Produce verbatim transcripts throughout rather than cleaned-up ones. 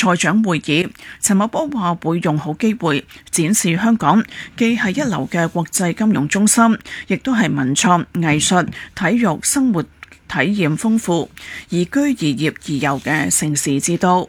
財長會議，陳茂波話會用好機會展示香港既係一流嘅國際金融中心，亦都係文創、藝術、體育、生活體驗豐富、宜居宜業宜遊嘅城市之都。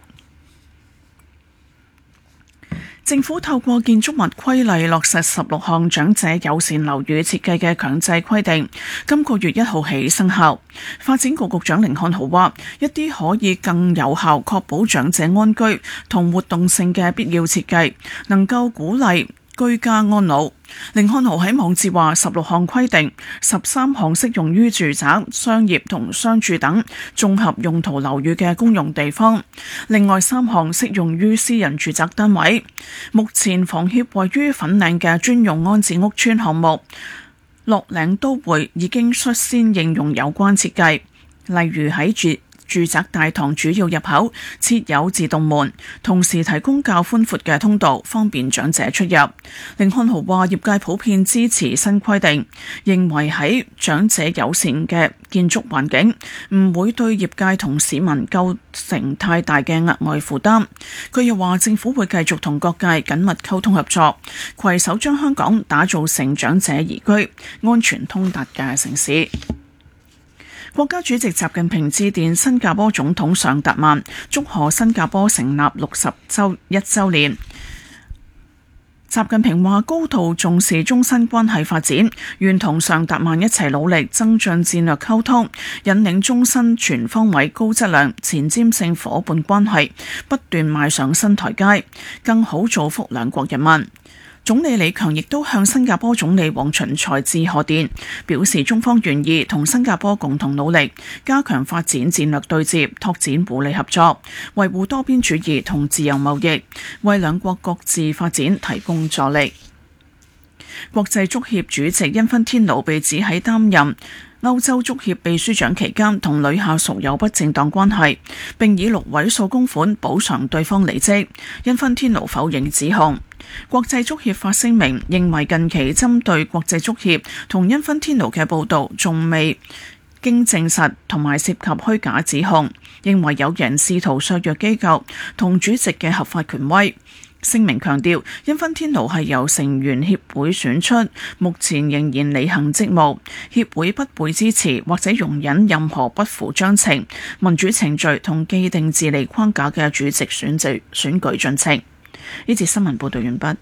政府透過建築物規例落實十六項長者友善樓宇設計嘅強制規定，今個月一號起生效。發展局局長甯漢豪話，一啲可以更有效確保長者安居同活動性嘅必要設計，能夠鼓勵居家安老。甯漢豪喺網誌話，十六項規定，十三項適用於住宅、商業同商住等綜合用途樓宇嘅公用地方，另外三項適用於私人住宅單位。目前房協位於粉嶺嘅專用安置屋邨項目樂嶺都會已經率先應用有關設計，例如喺住住宅大堂主要入口設有自動門，同時提供較寬闊嘅通道，方便長者出入。甯漢豪話，業界普遍支持新規定，認為喺長者友善嘅建築環境唔會對業界同市民構成太大嘅額外負擔。佢又話，政府會繼續同各界緊密溝通合作，攜手將香港打造成長者宜居、安全通達嘅城市。國家主席習近平致電新加坡總統尚達曼，祝賀新加坡成立六十周一週年。習近平話高度重視中新關係發展，願同尚達曼一齊努力增進戰略溝通，引領中新全方位高質量前瞻性夥伴關係不斷邁上新台階，更好造福兩國人民。總理李強亦都向新加坡總理黃循財致賀電，表示中方願意同新加坡共同努力，加強發展戰略對接，拓展互利合作，維護多邊主義同自由貿易，為兩國各自發展提供助力。國際足協主席因芬天奴被指喺擔任歐洲足協秘書長期間同女下屬有不正當關係，並以六位數公款補償對方離職。因芬天奴否認指控。國際足協發聲明，認為近期針對國際足協同因芬天奴嘅報導仲未經證實，同埋涉及虛假指控，認為有人試圖削弱機構同主席嘅合法權威。聲明強調，因芬天奴係由成員協會選出，目前仍然履行職務，協會不會支持或者容忍任何不符章程、民主程序同既定治理框架嘅主席選舉選舉進程。呢節新聞報道完畢。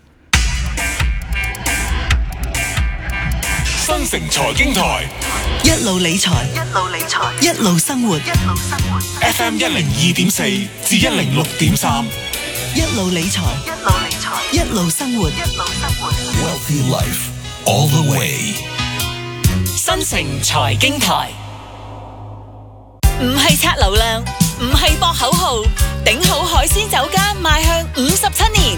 新城財經台一路理財，一路理財，一路生活，一路生活。 F M 一零二點四至一零六點三， 一路理財，一路理財，一路生活，一路生活。 Wealthy Life all the way。 新城財經台唔係刷流量，唔係博口號，頂好海鮮酒家邁向五十七年。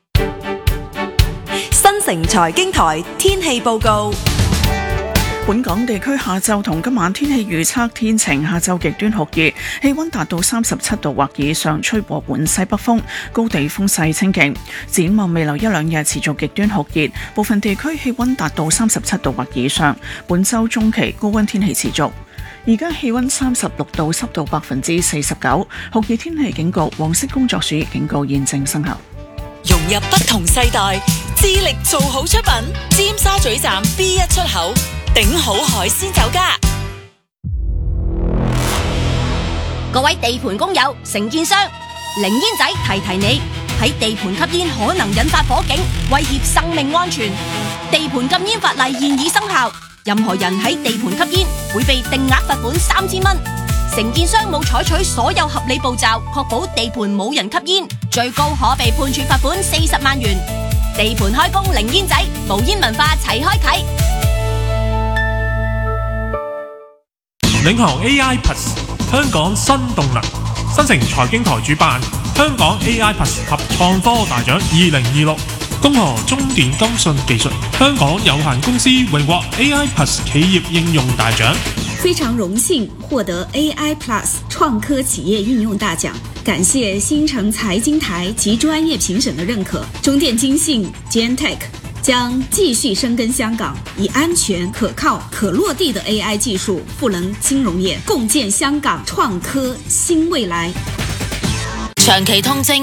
新城財經台天氣報告。 本港地區下晝同今晚天氣預測天晴，下晝極端酷熱，氣溫達到三十七度或以上，吹和緩西北風，高地風勢清勁。展望未來一兩日持續極端酷熱，部分地區氣溫達到三十七度或以上。本週中期高溫天氣持續。而家氣溫三十六度，濕度百分之四十九，酷熱天氣警告、黃色工作暑熱警告現正生效。 融入不同世代，致力做好出品。尖沙咀站 B 一出口，頂好海鮮酒家。 各位地盤工友、承建商，零煙仔提提你，喺地盤吸煙可能引發火警，威脅生命安全。地盤禁煙法例現已生效，任何人喺地盤吸煙會被定額罰款三千蚊。承建商冇採取所有合理步驟，確保地盤冇人吸煙，最高可被判處罰款四十萬元。地盤開工零煙仔，無煙文化齊開啟。 領航 A I Plus 香港新動能，新城財經台主辦香港 A I Plus 及創科大獎二零二六，恭賀中電金信技術香港有限公司榮獲 A I Plus 企業應用大獎。 非常榮幸獲得 A I Plus 創科企業應用大獎，感謝新城財經台及專業評審的認可。中電金信 Gentech 將繼續深耕香港，以安全、可靠、可落地的 A I 技術賦能金融業，共建香港創科新未來。 長期痛症